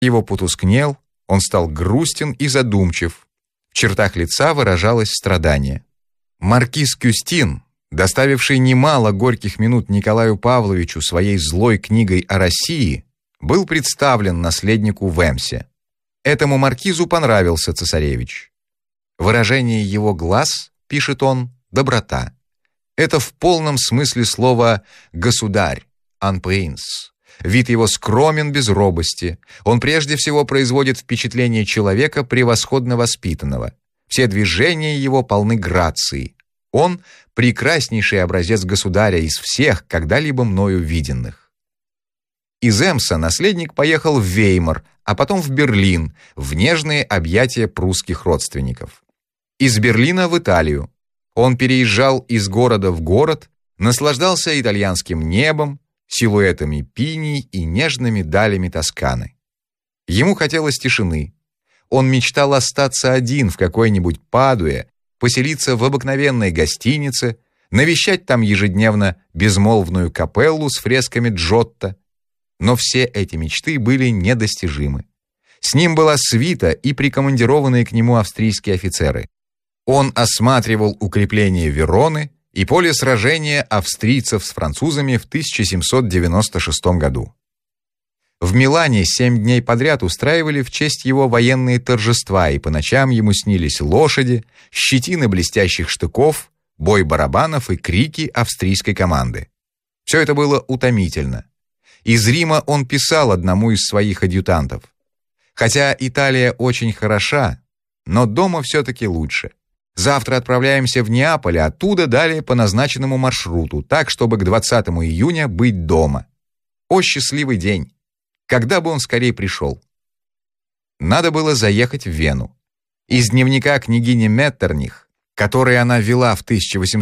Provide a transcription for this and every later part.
его потускнел, он стал грустен и задумчив. В чертах лица выражалось страдание. Маркиз Кюстин, доставивший немало горьких минут Николаю Павловичу своей злой книгой о России, был представлен наследнику в Эмсе. Этому маркизу понравился цесаревич. Выражение его глаз, пишет он, доброта. Это в полном смысле слова «государь», «ан принц». Вид его скромен без робости. Он прежде всего производит впечатление человека превосходно воспитанного. Все движения его полны грации. Он — прекраснейший образец государя из всех, когда-либо мною виденных. Из Эмса наследник поехал в Веймар, а потом в Берлин, в нежные объятия прусских родственников. Из Берлина в Италию. Он переезжал из города в город, наслаждался итальянским небом, силуэтами пиний и нежными далями Тосканы. Ему хотелось тишины. Он мечтал остаться один в какой-нибудь Падуе, поселиться в обыкновенной гостинице, навещать там ежедневно безмолвную капеллу с фресками Джотто. Но все эти мечты были недостижимы. С ним была свита и прикомандированные к нему австрийские офицеры. Он осматривал укрепления Вероны и поле сражения австрийцев с французами в 1796 году. В Милане 7 дней подряд устраивали в честь его военные торжества, и по ночам ему снились лошади, щетины блестящих штыков, бой барабанов и крики австрийской команды. Все это было утомительно. Из Рима он писал одному из своих адъютантов: «Хотя Италия очень хороша, но дома все-таки лучше. Завтра отправляемся в Неаполь, а оттуда далее по назначенному маршруту, так, чтобы к 20 июня быть дома. О, счастливый день! Когда бы он скорее пришел!» Надо было заехать в Вену. Из дневника княгини Меттерних, который она вела в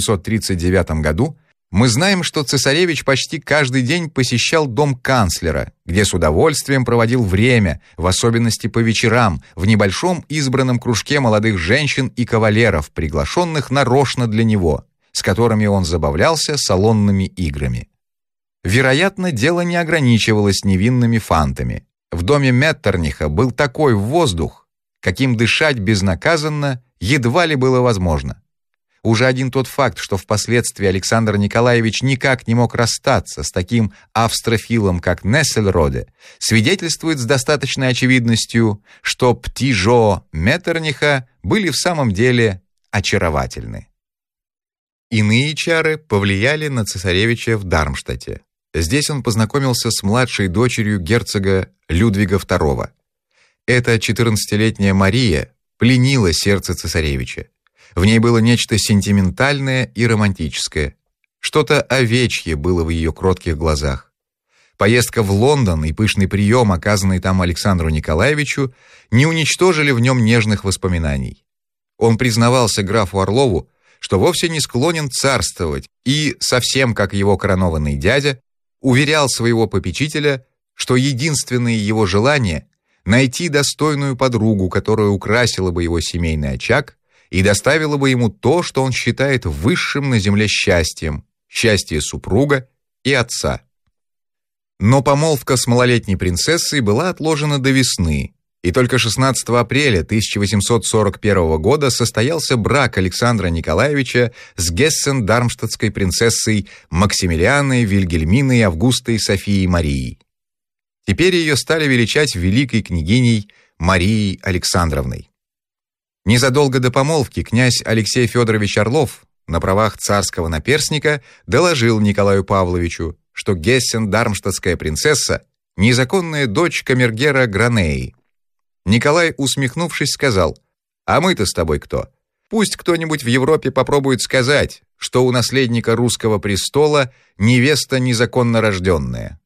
1839 году, мы знаем, что цесаревич почти каждый день посещал дом канцлера, где с удовольствием проводил время, в особенности по вечерам, в небольшом избранном кружке молодых женщин и кавалеров, приглашенных нарочно для него, с которыми он забавлялся салонными играми. Вероятно, дело не ограничивалось невинными фантами. В доме Меттерниха был такой воздух, каким дышать безнаказанно едва ли было возможно. Уже один тот факт, что впоследствии Александр Николаевич никак не мог расстаться с таким австрофилом, как Нессельроде, свидетельствует с достаточной очевидностью, что птижо Меттерниха были в самом деле очаровательны. Иные чары повлияли на цесаревича в Дармштадте. Здесь он познакомился с младшей дочерью герцога Людвига II. Эта 14-летняя Мария пленила сердце цесаревича. В ней было нечто сентиментальное и романтическое. Что-то овечье было в ее кротких глазах. Поездка в Лондон и пышный прием, оказанный там Александру Николаевичу, не уничтожили в нем нежных воспоминаний. Он признавался графу Орлову, что вовсе не склонен царствовать, и, совсем как его коронованный дядя, уверял своего попечителя, что единственное его желание — найти достойную подругу, которая украсила бы его семейный очаг и доставила бы ему то, что он считает высшим на земле счастьем, счастье супруга и отца. Но помолвка с малолетней принцессой была отложена до весны, и только 16 апреля 1841 года состоялся брак Александра Николаевича с гессен-дармштадтской принцессой Максимилианой Вильгельминой Августой Софией Марией. Теперь ее стали величать великой княгиней Марией Александровной. Незадолго до помолвки князь Алексей Федорович Орлов на правах царского наперстника доложил Николаю Павловичу, что гессен-дармштадтская принцесса — незаконная дочь камергера Гранеи. Николай, усмехнувшись, сказал: «А мы-то с тобой кто? Пусть кто-нибудь в Европе попробует сказать, что у наследника русского престола невеста незаконно рожденная».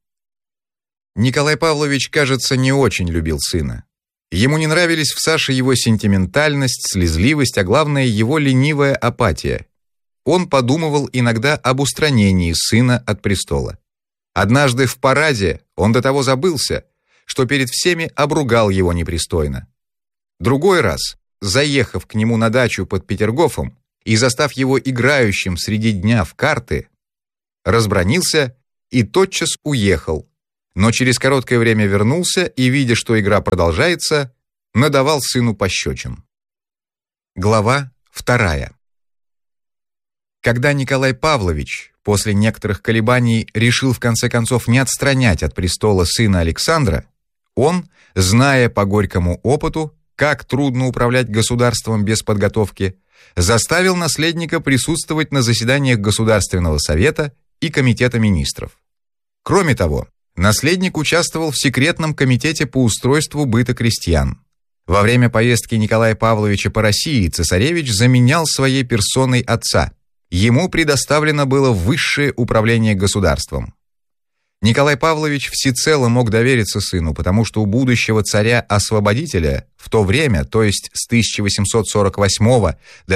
Николай Павлович, кажется, не очень любил сына. Ему не нравились в Саше его сентиментальность, слезливость, а главное, его ленивая апатия. Он подумывал иногда об устранении сына от престола. Однажды в параде он до того забылся, что перед всеми обругал его непристойно. Другой раз, заехав к нему на дачу под Петергофом и застав его играющим среди дня в карты, разбранился и тотчас уехал, но через короткое время вернулся и, видя, что игра продолжается, надавал сыну пощечин. Глава 2. Когда Николай Павлович после некоторых колебаний решил в конце концов не отстранять от престола сына Александра, он, зная по горькому опыту, как трудно управлять государством без подготовки, заставил наследника присутствовать на заседаниях Государственного совета и Комитета министров. Кроме того, наследник участвовал в секретном комитете по устройству быта крестьян. Во время поездки Николая Павловича по России цесаревич заменял своей персоной отца. Ему предоставлено было высшее управление государством. Николай Павлович всецело мог довериться сыну, потому что у будущего царя-освободителя в то время, то есть с 1848 до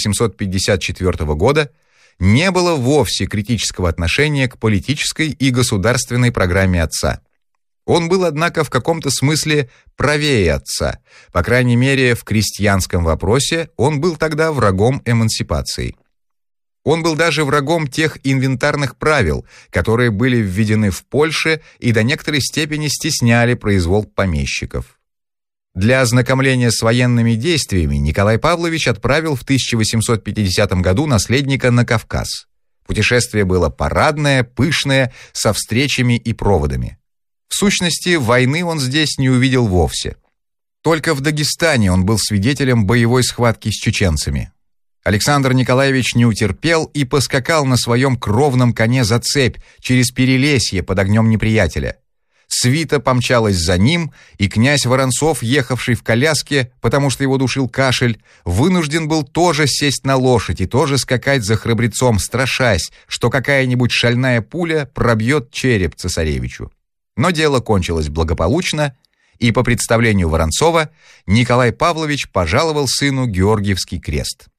1854 года, не было вовсе критического отношения к политической и государственной программе отца. Он был, однако, в каком-то смысле правее отца. По крайней мере, в крестьянском вопросе он был тогда врагом эмансипации. Он был даже врагом тех инвентарных правил, которые были введены в Польше и до некоторой степени стесняли произвол помещиков. Для ознакомления с военными действиями Николай Павлович отправил в 1850 году наследника на Кавказ. Путешествие было парадное, пышное, со встречами и проводами. В сущности, войны он здесь не увидел вовсе. Только в Дагестане он был свидетелем боевой схватки с чеченцами. Александр Николаевич не утерпел и поскакал на своем кровном коне за цепь через Перелесье под огнем неприятеля. Свита помчалась за ним, и князь Воронцов, ехавший в коляске, потому что его душил кашель, вынужден был тоже сесть на лошадь и тоже скакать за храбрецом, страшась, что какая-нибудь шальная пуля пробьет череп цесаревичу. Но дело кончилось благополучно, и по представлению Воронцова Николай Павлович пожаловал сыну Георгиевский крест.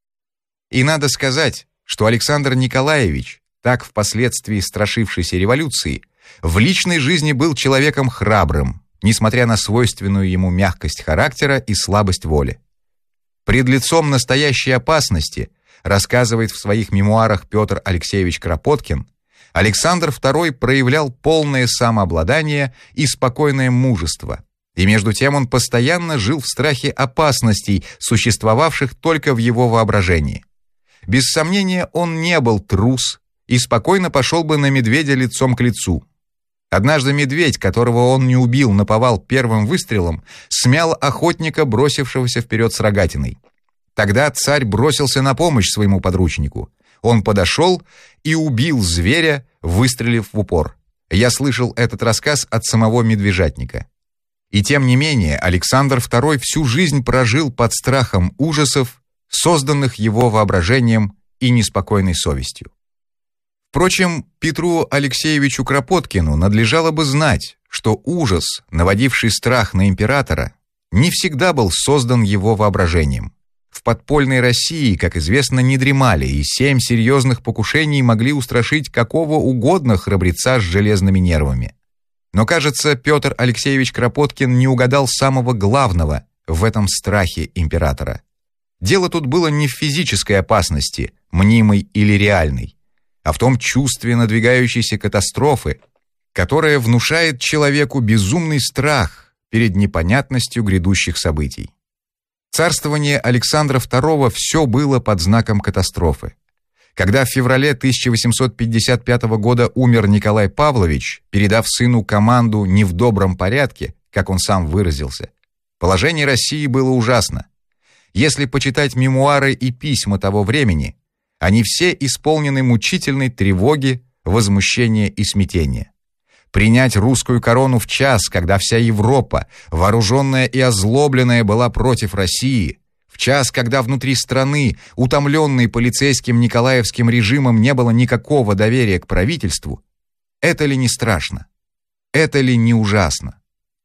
И надо сказать, что Александр Николаевич, так впоследствии страшившийся революции, в личной жизни был человеком храбрым, несмотря на свойственную ему мягкость характера и слабость воли. Пред лицом настоящей опасности, рассказывает в своих мемуарах Петр Алексеевич Кропоткин, Александр II проявлял полное самообладание и спокойное мужество, и между тем он постоянно жил в страхе опасностей, существовавших только в его воображении. Без сомнения, он не был трус и спокойно пошел бы на медведя лицом к лицу. Однажды медведь, которого он не убил наповал первым выстрелом, смял охотника, бросившегося вперед с рогатиной. Тогда царь бросился на помощь своему подручнику. Он подошел и убил зверя, выстрелив в упор. Я слышал этот рассказ от самого медвежатника. И тем не менее, Александр II всю жизнь прожил под страхом ужасов, созданных его воображением и неспокойной совестью. Впрочем, Петру Алексеевичу Кропоткину надлежало бы знать, что ужас, наводивший страх на императора, не всегда был создан его воображением. В подпольной России, как известно, не дремали, и 7 серьезных покушений могли устрашить какого угодно храбреца с железными нервами. Но, кажется, Петр Алексеевич Кропоткин не угадал самого главного в этом страхе императора. Дело тут было не в физической опасности, мнимой или реальной, а в том чувстве надвигающейся катастрофы, которая внушает человеку безумный страх перед непонятностью грядущих событий. Царствование Александра II все было под знаком катастрофы. Когда в феврале 1855 года умер Николай Павлович, передав сыну команду не в добром порядке, как он сам выразился, положение России было ужасно. Если почитать мемуары и письма того времени, они все исполнены мучительной тревоги, возмущения и смятения. Принять русскую корону в час, когда вся Европа, вооруженная и озлобленная, была против России, в час, когда внутри страны, утомленной полицейским николаевским режимом, не было никакого доверия к правительству, это ли не страшно? Это ли не ужасно?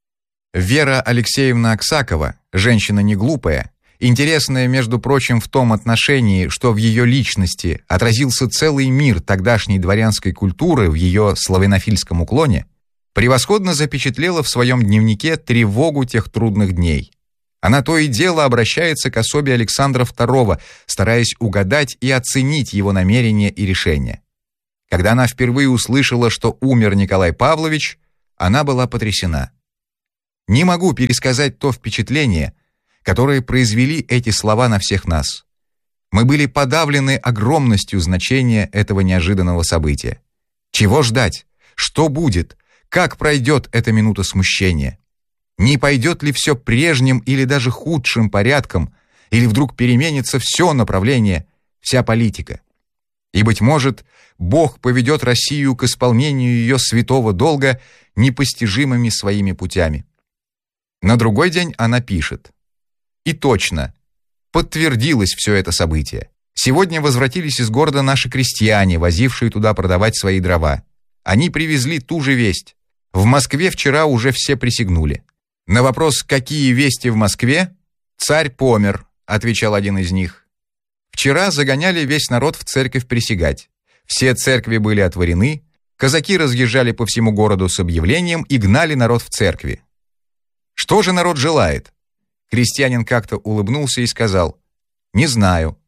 Вера Алексеевна Аксакова, женщина не глупая, интересная, между прочим, в том отношении, что в ее личности отразился целый мир тогдашней дворянской культуры в ее славянофильском уклоне, превосходно запечатлела в своем дневнике тревогу тех трудных дней. Она то и дело обращается к особе Александра II, стараясь угадать и оценить его намерения и решения. Когда она впервые услышала, что умер Николай Павлович, Она была потрясена. Не могу пересказать то впечатление, которое произвели эти слова на всех нас. Мы были подавлены огромностью значения этого неожиданного события. Чего ждать? Что будет? Как пройдет эта минута смущения? Не пойдет ли все прежним или даже худшим порядком, или вдруг переменится все направление, вся политика? И, быть может, Бог поведет Россию к исполнению ее святого долга непостижимыми своими путями. На другой день она пишет. И точно, подтвердилось все это событие. Сегодня возвратились из города наши крестьяне, возившие туда продавать свои дрова. Они привезли ту же весть. В Москве вчера уже все присягнули. На вопрос, какие вести в Москве, «Царь помер», отвечал один из них. Вчера загоняли весь народ в церковь присягать. Все церкви были отворены, казаки разъезжали по всему городу с объявлением и гнали народ в церкви. Что же народ желает? Крестьянин как-то улыбнулся и сказал: «Не знаю.